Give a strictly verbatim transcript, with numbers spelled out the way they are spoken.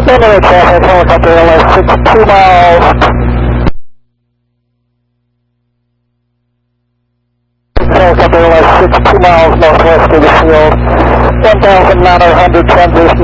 Limited traffic, helicopter L S sixty-two miles. Helicopter L S sixty-two miles northwest of the field. one thousand nine hundred transition.